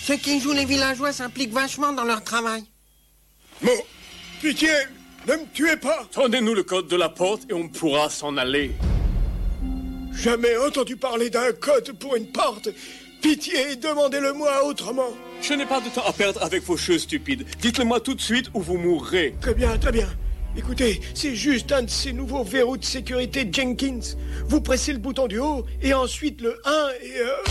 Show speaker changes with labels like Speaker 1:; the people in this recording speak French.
Speaker 1: Ceux qui jouent les villageois s'impliquent vachement dans leur travail.
Speaker 2: Bon, pitié, ne me tuez pas.
Speaker 3: Donnez-nous le code de la porte et on pourra s'en aller.
Speaker 2: Jamais entendu parler d'un code pour une porte. Pitié, demandez-le-moi autrement.
Speaker 3: Je n'ai pas de temps à perdre avec vos choses stupides. Dites-le-moi tout de suite ou vous mourrez.
Speaker 2: Très bien, très bien. Écoutez, c'est juste un de ces nouveaux verrous de sécurité Jenkins. Vous pressez le bouton du haut et ensuite le 1 et...